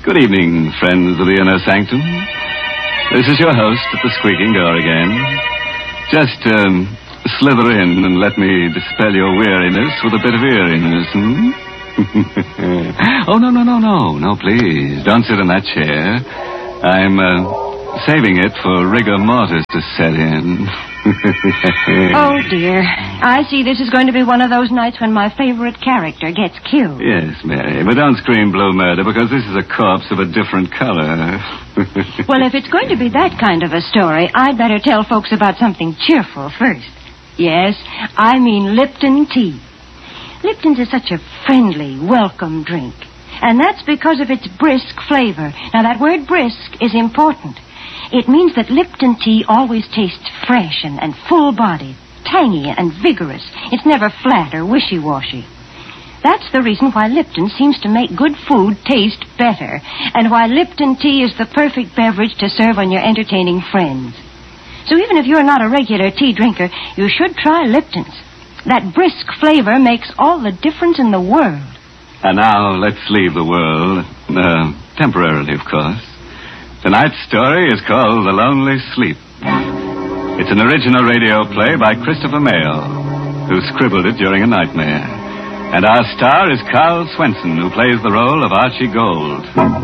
Good evening, friends of the Inner Sanctum. This is your host at the squeaking door again. Just, slither in and let me dispel your weariness with a bit of eeriness, Oh, no. No, please. Don't sit in that chair. I'm, saving it for rigor mortis to set in. Oh, dear. I see this is going to be one of those nights when my favorite character gets killed. Yes, Mary, but don't scream blue murder because this is a corpse of a different color. Well, if it's going to be that kind of a story, I'd better tell folks about something cheerful first. Yes, I mean Lipton tea. Lipton's is such a friendly, welcome drink. And that's because of its brisk flavor. Now, that word brisk is important. It means that Lipton tea always tastes fresh and full-bodied, tangy and vigorous. It's never flat or wishy-washy. That's the reason why Lipton seems to make good food taste better, and why Lipton tea is the perfect beverage to serve on your entertaining friends. So even if you're not a regular tea drinker, you should try Lipton's. That brisk flavor makes all the difference in the world. And now let's leave the world, temporarily, of course. Tonight's story is called The Lonely Sleep. It's an original radio play by Christopher Mayle, who scribbled it during a nightmare. And our star is Carl Swenson, who plays the role of Archie Gold.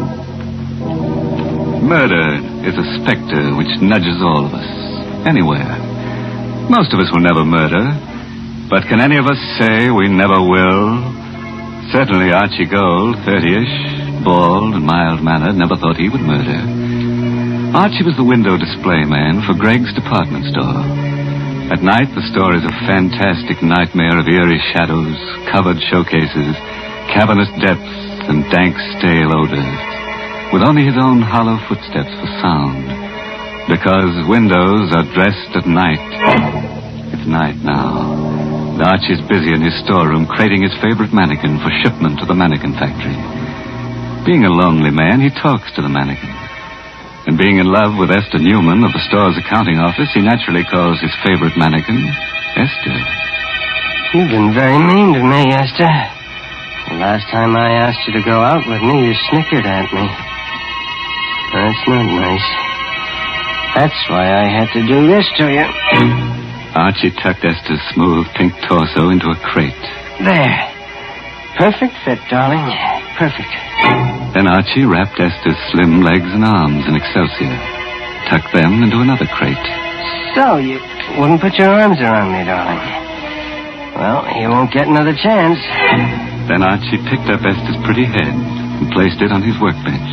Murder is a specter which nudges all of us, anywhere. Most of us will never murder, but can any of us say we never will? Certainly Archie Gold, 30-ish, bald and mild-mannered, never thought he would murder. Archie was the window display man for Greg's department store. At night, the store is a fantastic nightmare of eerie shadows, covered showcases, cavernous depths, and dank, stale odors, with only his own hollow footsteps for sound, because windows are dressed at night. It's night now. Archie's busy in his storeroom crating his favorite mannequin for shipment to the mannequin factory. Being a lonely man, he talks to the mannequin. And being in love with Esther Newman of the store's accounting office, he naturally calls his favorite mannequin Esther. You've been very mean to me, Esther. The last time I asked you to go out with me, you snickered at me. That's not nice. That's why I had to do this to you. Archie tucked Esther's smooth pink torso into a crate. There. Perfect fit, darling. Perfect. Then Archie wrapped Esther's slim legs and arms in Excelsior, tucked them into another crate. So, you wouldn't put your arms around me, darling. Well, you won't get another chance. Then Archie picked up Esther's pretty head and placed it on his workbench.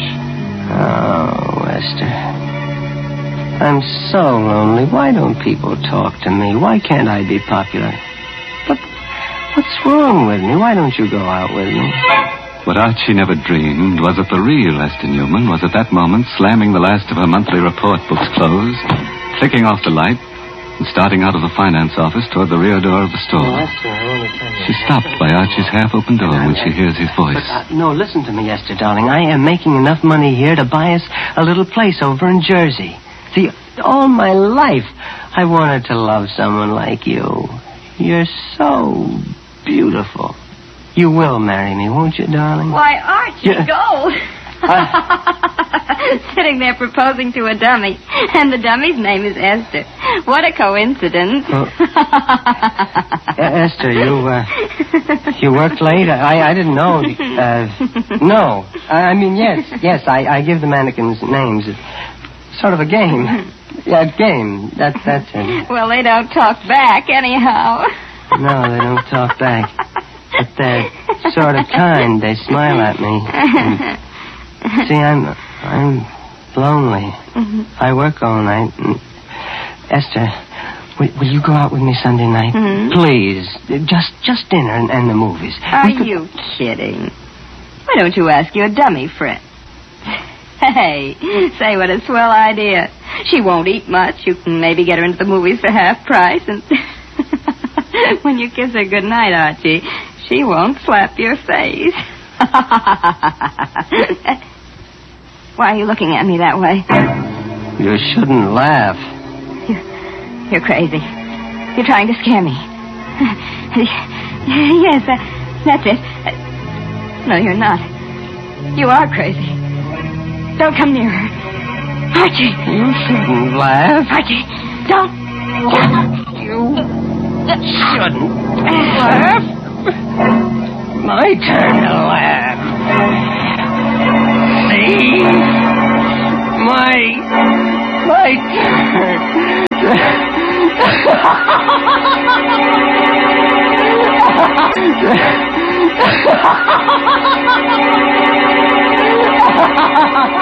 Oh, Esther. I'm so lonely. Why don't people talk to me? Why can't I be popular? But what's wrong with me? Why don't you go out with me? What Archie never dreamed was that the real Esther Newman was at that moment slamming the last of her monthly report books closed, clicking off the light, and starting out of the finance office toward the rear door of the store. Esther, I want to tell you. She stopped by Archie's half-open door when she hears his voice. But, no, listen to me, Esther, darling. I am making enough money here to buy us a little place over in Jersey. See, all my life, I wanted to love someone like you. You're so beautiful. You will marry me, won't you, darling? Why, Archie, Gold. Sitting there proposing to a dummy, and the dummy's name is Esther. What a coincidence. Esther, you worked late? I didn't know. No. I mean, yes, I give the mannequins names. It's sort of a game. Yeah, game. That's it. Well, they don't talk back anyhow. No, they don't talk back. But they're sort of kind. They smile at me. And, see, I'm lonely. Mm-hmm. I work all night. And Esther, will you go out with me Sunday night? Mm-hmm. Please. Just dinner and the movies. Are you kidding? Why don't you ask your dummy friend? Hey, say what a swell idea. She won't eat much. You can maybe get her into the movies for half price. And when you kiss her goodnight, Archie, she won't slap your face. Why are you looking at me that way? You shouldn't laugh. You're crazy. You're trying to scare me. Yes, that's it. No, you're not. You are crazy. Don't come near her. Archie. You shouldn't laugh. Archie, don't. You shouldn't laugh. My turn to